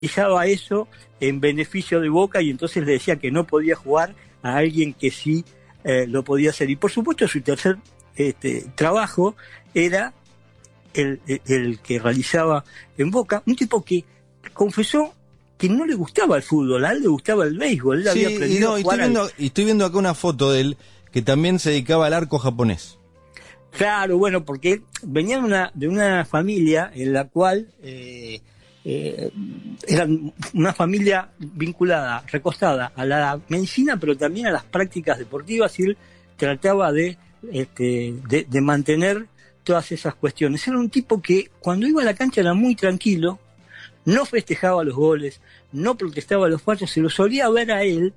fijaba eso en beneficio de Boca y entonces le decía que no podía jugar a alguien que sí lo podía hacer. Y por supuesto su tercer trabajo era el que realizaba en Boca, un tipo que confesó que no le gustaba el fútbol, a él le gustaba el béisbol, él había aprendido a jugar estoy viendo acá una foto de él que también se dedicaba al arco japonés. Claro, bueno, porque él venía de una familia en la cual era una familia vinculada, recostada a la medicina, pero también a las prácticas deportivas, y él trataba de mantener todas esas cuestiones. Era un tipo que cuando iba a la cancha era muy tranquilo, no festejaba los goles, no protestaba los fallos, se lo solía ver a él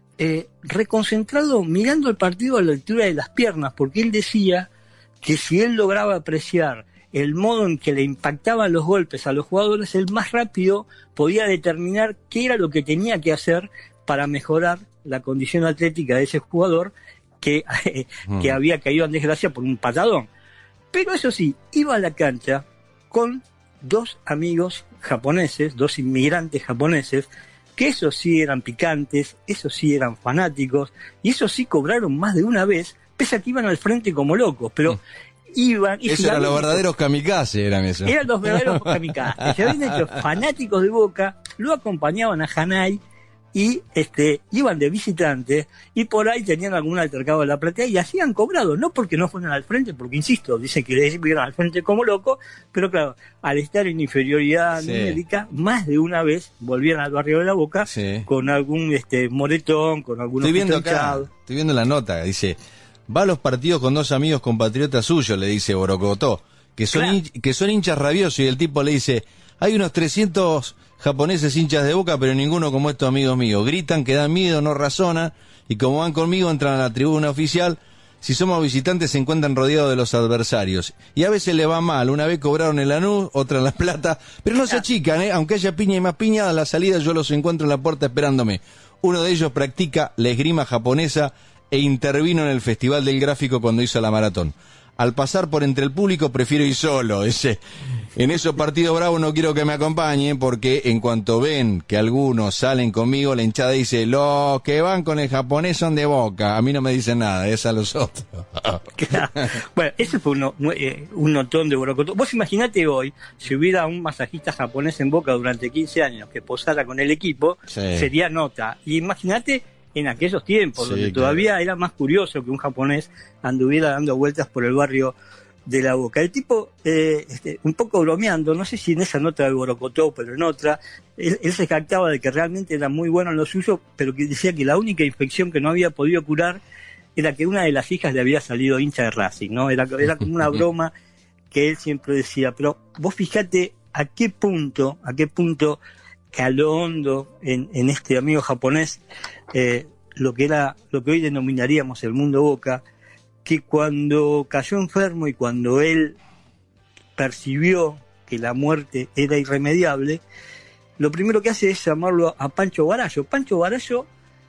reconcentrado mirando el partido a la altura de las piernas, porque él decía que si él lograba apreciar el modo en que le impactaban los golpes a los jugadores, él más rápido podía determinar qué era lo que tenía que hacer para mejorar la condición atlética de ese jugador que había caído en desgracia por un patadón. Pero eso sí, iba a la cancha con dos amigos japoneses, dos inmigrantes japoneses, que esos sí eran picantes, esos sí eran fanáticos, y esos sí cobraron más de una vez, pese a que iban al frente como locos, pero iban... Eso eran los verdaderos kamikaze, eran esos. Eran los verdaderos kamikaze. Se habían hecho fanáticos de Boca, lo acompañaban a Hanai, y iban de visitantes, y por ahí tenían algún altercado de la platea, y así han cobrado, no porque no fueran al frente, porque insisto, dicen que les iban al frente como locos, pero claro, al estar en inferioridad numérica, más de una vez volvían al barrio de la Boca con algún moretón, con algún estoy viendo la nota, dice, va a los partidos con dos amigos compatriotas suyos, le dice Borocotó, que son hinchas rabiosos, y el tipo le dice, hay unos 300 japoneses hinchas de Boca, pero ninguno como estos amigos míos. Gritan que dan miedo, no razonan, y como van conmigo entran a la tribuna oficial. Si somos visitantes se encuentran rodeados de los adversarios. Y a veces le va mal. Una vez cobraron en Lanús, otra en La Plata. Pero no se achican, aunque haya piña y más piña, a la salida yo los encuentro en la puerta esperándome. Uno de ellos practica la esgrima japonesa e intervino en el Festival del Gráfico cuando hizo la maratón. Al pasar por entre el público prefiero ir solo. En esos partidos bravos no quiero que me acompañen, porque en cuanto ven que algunos salen conmigo, la hinchada dice, los que van con el japonés son de Boca. A mí no me dicen nada, es a los otros. Claro. Bueno, ese fue un notón de Borocotó. Vos imaginate hoy, si hubiera un masajista japonés en Boca durante 15 años que posara con el equipo, sería nota. Y imaginate en aquellos tiempos, donde todavía era más curioso que un japonés anduviera dando vueltas por el barrio de la Boca. El tipo, un poco bromeando, no sé si en esa nota de Borocotó, pero en otra, él se jactaba de que realmente era muy bueno en lo suyo, pero que decía que la única infección que no había podido curar era que una de las hijas le había salido hincha de Racing, ¿no? Era como una broma que él siempre decía. Pero vos fíjate a qué punto caló hondo en este amigo japonés lo que hoy denominaríamos el mundo Boca, que cuando cayó enfermo y cuando él percibió que la muerte era irremediable, lo primero que hace es llamarlo a Pancho Barallo. Pancho Barallo,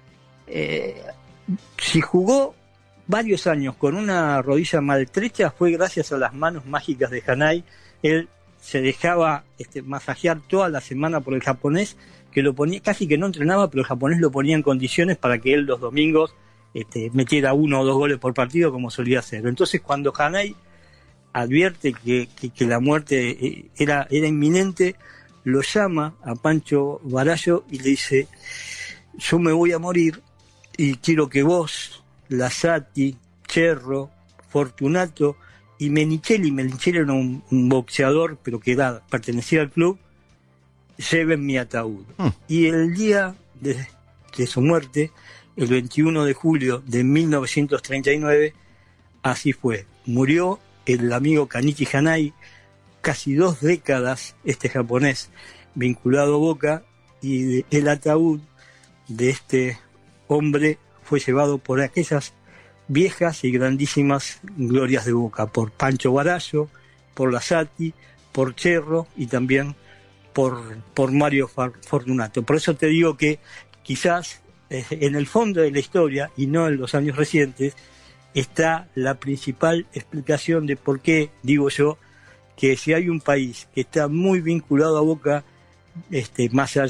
si jugó varios años con una rodilla maltrecha, fue gracias a las manos mágicas de Hanai. Él se dejaba masajear toda la semana por el japonés, que lo ponía, casi que no entrenaba, pero el japonés lo ponía en condiciones para que él los domingos metiera 1 o 2 goles por partido, como solía hacer. Entonces, cuando Hanai advierte que la muerte era inminente, lo llama a Pancho Barallo y le dice, yo me voy a morir y quiero que vos, Lasati, Cherro, Fortunato y Menichelli era un boxeador, pero que pertenecía al club, lleven mi ataúd. Y el día de su muerte, el 21 de julio de 1939, así fue. Murió el amigo Kanichi Hanai, casi 2 décadas japonés vinculado a Boca, y el ataúd de este hombre fue llevado por aquellas viejas y grandísimas glorias de Boca, por Pancho Barallo, por Lasati, por Cherro y también por Mario Fortunato. Por eso te digo que quizás en el fondo de la historia, y no en los años recientes, está la principal explicación de por qué, digo yo, que si hay un país que está muy vinculado a Boca, más allá